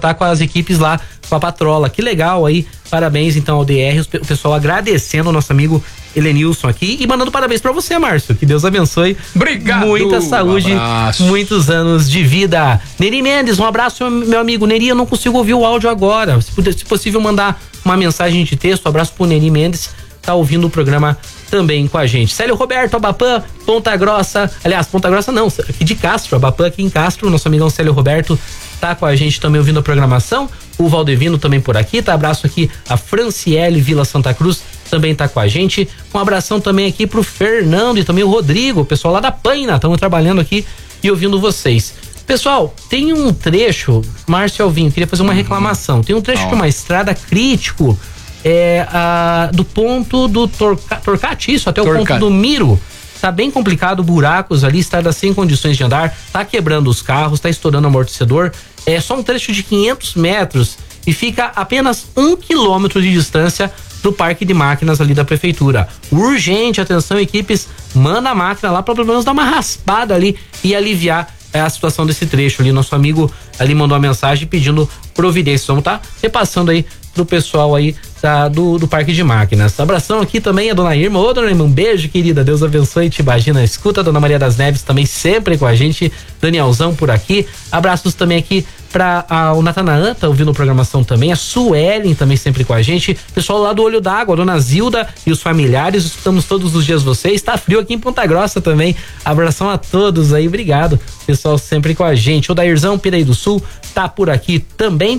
tá com as equipes lá, com a patrola. Que legal aí, parabéns então ao DR, o pessoal agradecendo o nosso amigo Helenilson aqui e mandando parabéns pra você, Márcio, que Deus abençoe. Obrigado. Muita saúde, muitos anos de vida. Neri Mendes, um abraço, meu amigo. Neri, eu não consigo ouvir o áudio agora, se possível mandar uma mensagem de texto. Abraço pro Neri Mendes, tá ouvindo o programa também com a gente. Célio Roberto, Abapã, Ponta Grossa, aliás, Ponta Grossa não, aqui de Castro, Abapã aqui em Castro, nosso amigão Célio Roberto tá com a gente também ouvindo a programação, o Valdevino também por aqui, tá? Abraço aqui a Franciele Vila Santa Cruz, também tá com a gente, um abração também aqui pro Fernando e também o Rodrigo, o pessoal lá da Paina, estamos trabalhando aqui e ouvindo vocês. Pessoal, tem um trecho, Márcio Alvim, queria fazer uma reclamação, tem um trecho de uma estrada crítico, do ponto do Torcate, isso, até o ponto do Miro. Tá bem complicado, buracos ali, estrada sem condições de andar, tá quebrando os carros, tá estourando o amortecedor. É só um trecho de 500 metros e fica apenas 1 quilômetro de distância do parque de máquinas ali da prefeitura. Urgente, atenção, equipes, manda a máquina lá para pelo menos dar uma raspada ali e aliviar a situação desse trecho ali. Nosso amigo ali mandou uma mensagem pedindo providência. Vamos tá repassando aí pro pessoal aí do Parque de Máquinas. Abração aqui também a dona Irma. Ô, dona Irma, um beijo, querida. Deus abençoe, te imagina. Escuta a dona Maria das Neves também sempre com a gente. Danielzão por aqui. Abraços também aqui pra o Natanaã, tá ouvindo a programação também. A Suelen também sempre com a gente. Pessoal lá do Olho d'Água, a dona Zilda e os familiares. Escutamos todos os dias vocês. Tá frio aqui em Ponta Grossa também. Abração a todos aí. Obrigado. Pessoal sempre com a gente. O Dairzão, Piraí do Sul, tá por aqui também.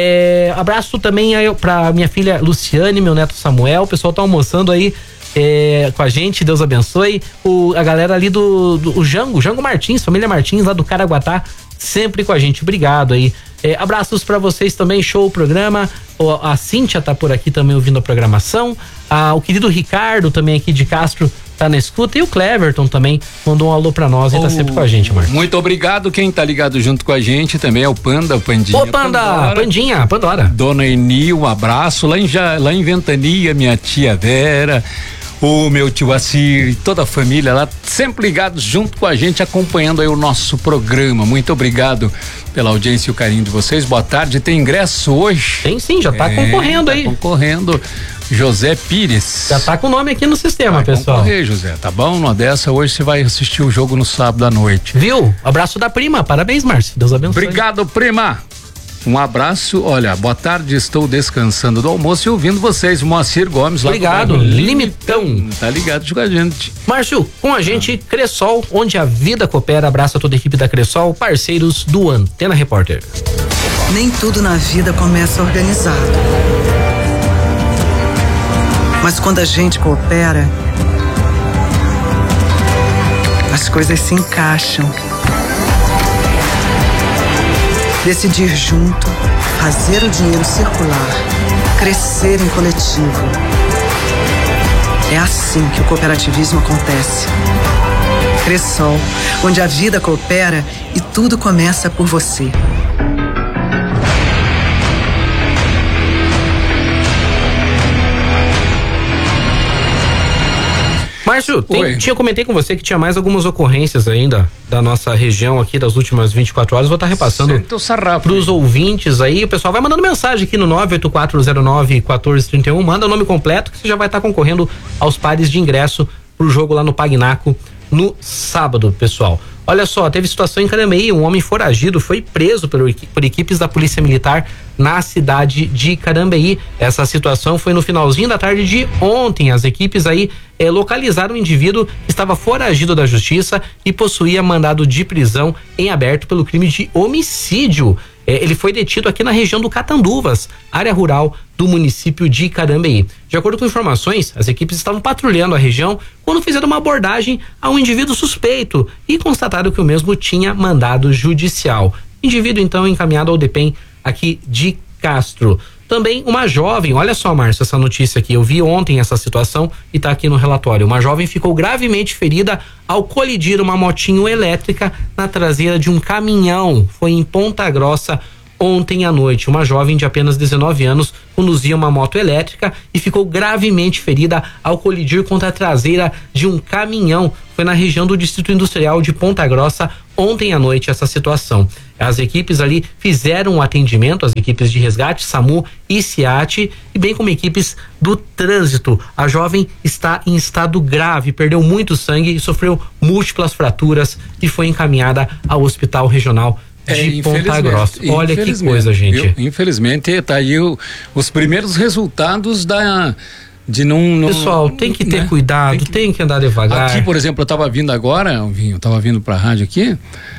Abraço também aí pra minha filha Luciane, meu neto Samuel. O pessoal tá almoçando aí com a gente, Deus abençoe. A galera ali do Jango Martins, família Martins, lá do Caraguatá, sempre com a gente. Obrigado aí. Abraços pra vocês também, show o programa. A Cíntia tá por aqui também ouvindo a programação. O querido Ricardo também aqui de Castro tá na escuta, e o Cleverton também mandou um alô pra nós, ele tá sempre com a gente, Marcos. Muito obrigado, quem tá ligado junto com a gente também é o Panda, o Pandinha. Ô, Pandinha, Pandora. Dona Eni, um abraço, lá em Ventania, minha tia Vera, o meu tio Assir, toda a família lá, sempre ligados junto com a gente, acompanhando aí o nosso programa. Muito obrigado pela audiência e o carinho de vocês. Boa tarde, tem ingresso hoje? Tem sim, já tá concorrendo aí. Concorrendo. José Pires. Já tá com o nome aqui no sistema, pessoal. Concorrer, José, tá bom? Numa dessa, hoje você vai assistir o jogo no sábado à noite. Viu? Abraço da prima, parabéns, Márcio, Deus abençoe. Obrigado, prima. Um abraço, olha, boa tarde, estou descansando do almoço e ouvindo vocês, Moacir Gomes lá. Obrigado, Limitão. Tá ligado com a gente. Márcio, com a gente, Cressol, onde a vida coopera. Abraço a toda a equipe da Cressol, parceiros do Antena Repórter. Nem tudo na vida começa organizado. Mas quando a gente coopera, as coisas se encaixam. Decidir junto, fazer o dinheiro circular, crescer em coletivo. É assim que o cooperativismo acontece. Cressol, onde a vida coopera e tudo começa por você. Márcio, comentei com você que tinha mais algumas ocorrências ainda da nossa região aqui das últimas 24 horas. Vou estar repassando pros ouvintes aí. O pessoal vai mandando mensagem aqui no 984091431. Manda o nome completo que você já vai estar concorrendo aos pares de ingresso pro jogo lá no Pagnaco no sábado, pessoal. Olha só, teve situação em Carambeí, um homem foragido foi preso por equipes da Polícia Militar na cidade de Carambeí. Essa situação foi no finalzinho da tarde de ontem. As equipes aí localizaram um indivíduo que estava foragido da justiça e possuía mandado de prisão em aberto pelo crime de homicídio. Ele foi detido aqui na região do Catanduvas, área rural do município de Carambeí. De acordo com informações, as equipes estavam patrulhando a região quando fizeram uma abordagem a um indivíduo suspeito e constataram que o mesmo tinha mandado judicial. Indivíduo então encaminhado ao DEPEN aqui de Castro. Também uma jovem, olha só, Márcio, essa notícia aqui, eu vi ontem essa situação e tá aqui no relatório. Uma jovem ficou gravemente ferida ao colidir uma motinho elétrica na traseira de um caminhão. Foi em Ponta Grossa ontem à noite. Uma jovem de apenas 19 anos conduzia uma moto elétrica e ficou gravemente ferida ao colidir contra a traseira de um caminhão. Foi na região do Distrito Industrial de Ponta Grossa ontem à noite essa situação. As equipes ali fizeram o atendimento, as equipes de resgate, SAMU e SEAT, e bem como equipes do trânsito. A jovem está em estado grave, perdeu muito sangue e sofreu múltiplas fraturas e foi encaminhada ao Hospital Regional de Ponta Grossa. Olha que coisa, gente. Infelizmente, tá aí os primeiros resultados Pessoal, tem que ter cuidado, tem que andar devagar. Aqui, por exemplo, eu tava vindo agora, eu tava vindo pra rádio aqui,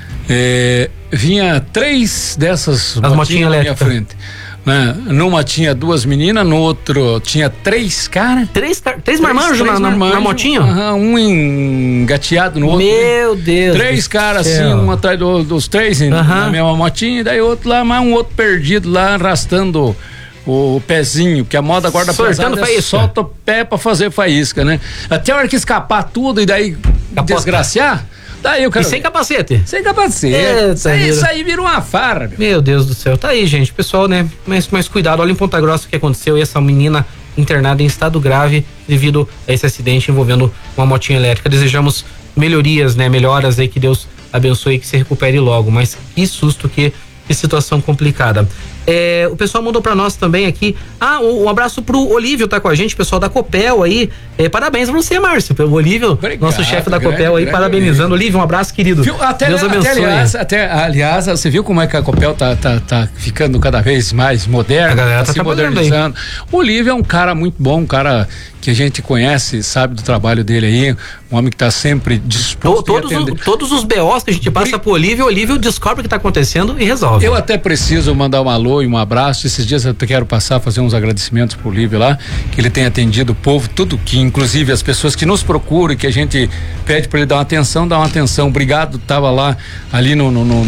vinha 3 dessas motinhas na minha frente. Né? Numa tinha 2 meninas, no outro tinha 3 caras. 3 marmanjos na motinha? Um engateado no outro. Meu Deus. 3 caras assim, um atrás dos 3 na mesma motinha, e daí outro lá, mais um outro perdido lá, arrastando o pezinho, que a moda agora da pesada solta o pé pra fazer faísca, né? Até a hora que escapar tudo e daí desgraciar, daí eu quero. E sem capacete? Sem capacete. Isso aí vira uma farra. Meu Deus do céu. Tá aí, gente. Pessoal, né? Mas cuidado. Olha em Ponta Grossa o que aconteceu. E essa menina internada em estado grave devido a esse acidente envolvendo uma motinha elétrica. Desejamos melhorias, né? Melhoras aí, que Deus abençoe e que se recupere logo. Mas que susto, que situação complicada. O pessoal mandou pra nós também aqui. Um abraço pro Olívio, tá com a gente, pessoal da Copel aí. Parabéns pra você, Márcio. O Olívio, obrigado, nosso chefe da Copel aí, parabenizando. Olívio, um abraço, querido. Deus abençoe. Aliás, você viu como é que a Copel tá ficando cada vez mais moderna? A galera tá se modernizando. O Olívio é um cara muito bom, um cara que a gente conhece, sabe do trabalho dele aí, um homem que tá sempre disposto todos os BOs que a gente passa pro Olívio, o Olívio descobre o que tá acontecendo e resolve. Eu até preciso mandar um alô e um abraço. Esses dias eu quero fazer uns agradecimentos pro Olívio lá, que ele tem atendido o povo, tudo que, inclusive as pessoas que nos procuram e que a gente pede para ele dar uma atenção, dá uma atenção. Obrigado, tava lá ali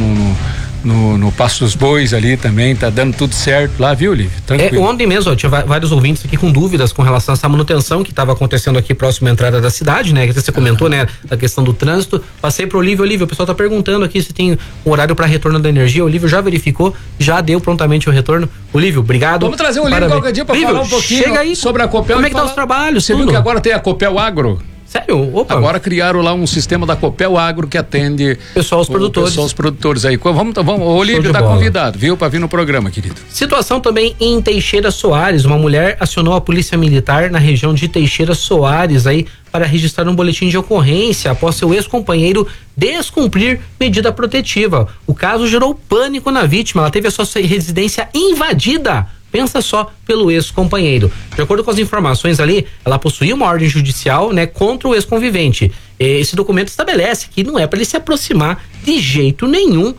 no Passo dos Bois ali também, tá dando tudo certo lá, viu, Olívio? Tranquilo. Ontem mesmo, tinha vários ouvintes aqui com dúvidas com relação a essa manutenção que estava acontecendo aqui próximo à entrada da cidade, né? Que você comentou, né? Da questão do trânsito. Passei pro Olívio, o pessoal tá perguntando aqui se tem um horário para retorno da energia. O Olívio já verificou, já deu prontamente o retorno. Olívio, obrigado. Vamos trazer o Olívio qualquer dia para falar um pouquinho chega aí, sobre a Copel. Como é que tá os trabalhos? Você viu que agora tem a Copel Agro? Sério? Opa. Agora criaram lá um sistema da Copel Agro que atende os produtores aí. Vamos, o Olívio tá convidado, viu? Pra vir no programa, querido. Situação também em Teixeira Soares. Uma mulher acionou a polícia militar na região de Teixeira Soares aí para registrar um boletim de ocorrência após seu ex-companheiro descumprir medida protetiva. O caso gerou pânico na vítima. Ela teve a sua residência invadida. Pensa só, pelo ex-companheiro. De acordo com as informações ali, ela possuía uma ordem judicial, né, contra o ex-convivente. Esse documento estabelece que não é para ele se aproximar de jeito nenhum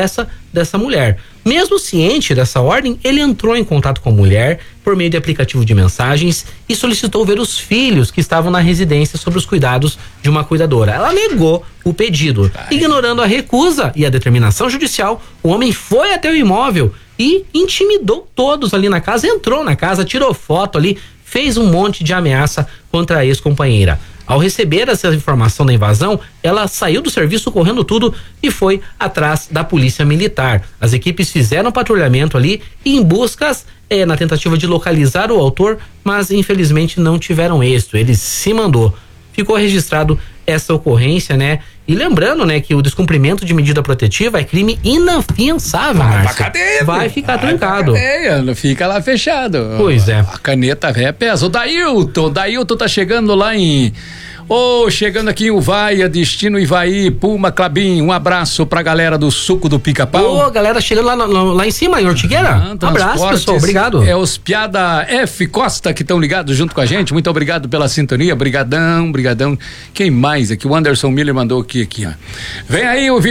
dessa mulher. Mesmo ciente dessa ordem, ele entrou em contato com a mulher por meio de aplicativo de mensagens e solicitou ver os filhos que estavam na residência sob os cuidados de uma cuidadora. Ela negou o pedido. Ignorando a recusa e a determinação judicial, o homem foi até o imóvel e intimidou todos ali na casa, entrou na casa, tirou foto ali, fez um monte de ameaça contra a ex-companheira. Ao receber essa informação da invasão, ela saiu do serviço correndo tudo e foi atrás da polícia militar. As equipes fizeram patrulhamento ali e em buscas na tentativa de localizar o autor, mas infelizmente não tiveram êxito. Ele se mandou. Ficou registrado essa ocorrência, né? E lembrando, né, que o descumprimento de medida protetiva é crime inafiançável, Márcio. Vai ficar trancado. Não fica lá fechado. Pois é. A caneta velha pesa. O Dailton tá chegando lá em... chegando aqui em Uvaia, destino Ivaí, Puma, Clabim, um abraço pra galera do Suco do Pica-Pau. Galera chegando lá em cima, em Ortigueira. Abraço, pessoal, obrigado. É os Piada F Costa que estão ligados junto com a gente, muito obrigado pela sintonia, brigadão. Quem mais aqui? O Anderson Miller mandou aqui, ó. Vem aí o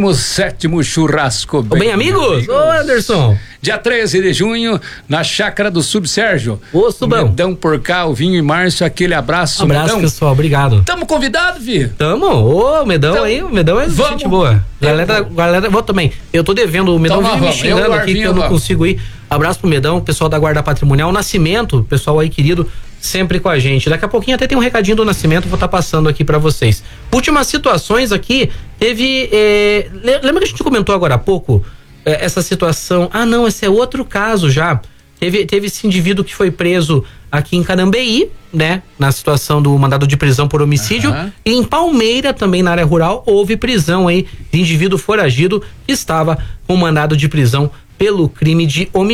27º churrasco. Bem amigos? Ô, Anderson. Dia 13 de junho, na Chácara do Subsérgio. Ô, Subão. Medão por cá, o Vinho e Márcio, aquele abraço. Medão. Pessoal, obrigado. Tamo convidado, Vi? Tamo. O Medão aí, o Medão é gente boa. Galera, vou também. Eu tô devendo, o Medão vive me xingando aqui que eu não consigo ir. Abraço pro Medão, pessoal da Guarda Patrimonial. Nascimento, pessoal aí querido, sempre com a gente. Daqui a pouquinho até tem um recadinho do Nascimento, vou estar passando aqui pra vocês. Últimas situações aqui, teve... lembra que a gente comentou agora há pouco essa situação? Não, esse é outro caso já. Teve esse indivíduo que foi preso aqui em Carambeí, né? Na situação do mandado de prisão por homicídio. E em Palmeira, também na área rural, houve prisão aí de indivíduo foragido que estava com mandado de prisão pelo crime de homicídio.